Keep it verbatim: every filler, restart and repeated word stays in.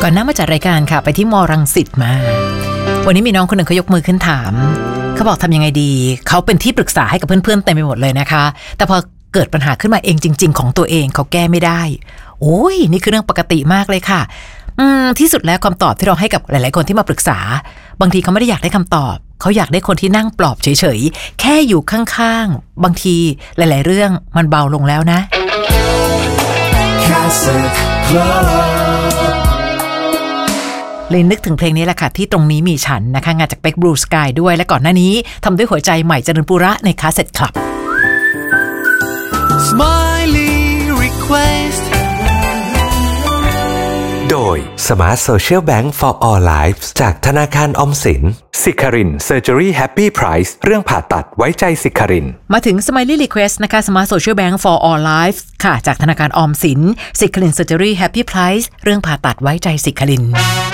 ก่อนหน้ามาจัดรายการค่ะไปที่มอรังสิตมาวันนี้มีน้องคนหนึ่งเขายกมือขึ้นถามเขาบอกทำยังไงดีเขาเป็นที่ปรึกษาให้กับเพื่อนๆเต็มไปหมดเลยนะคะแต่พอเกิดปัญหาขึ้นมาเองจริงๆของตัวเองเขาแก้ไม่ได้โอ้ยนี่คือเรื่องปกติมากเลยค่ะอืมที่สุดแล้วคำตอบที่เราให้กับหลายๆคนที่มาปรึกษาบางทีเขาไม่ได้อยากได้คำตอบเขาอยากได้คนที่นั่งปลอบเฉยๆแค่อยู่ข้างๆบางทีหลายๆเรื่องมันเบาลงแล้วนะเลยนึกถึงเพลงนี้แหละค่ะที่ตรงนี้มีฉันนะคะงานจากเป็กบลูสกายด้วยและก่อนหน้านี้ทำด้วยหัวใจใหม่เจริญปุระในคาสเซ็ตคลับ Smiley Request โดย Smart Social Bank for All Lives จากธนาคารออมสินสิคาริน Surgery Happy Price เรื่องผ่าตัดไว้ใจสิคารินมาถึง Smiley Request นะคะ Smart Social Bank for All Lives ค่ะจากธนาคารออมสินสิคาริน Surgery Happy Price เรื่องผ่าตัดไว้ใจสิคาริน